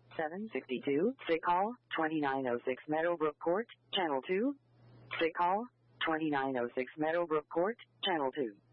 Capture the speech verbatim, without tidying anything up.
seven sixty-two, sick call, twenty-nine oh six Meadowbrook Court, Channel two. Sick call, twenty-nine oh six Meadowbrook Court, Channel two.